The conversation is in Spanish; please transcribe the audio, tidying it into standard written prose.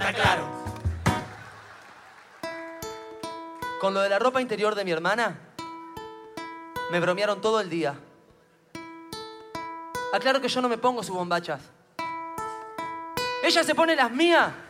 está claro. Con lo de la ropa interior de mi hermana, me bromearon todo el día. Aclaro que yo no me pongo sus bombachas. Ella se pone las mías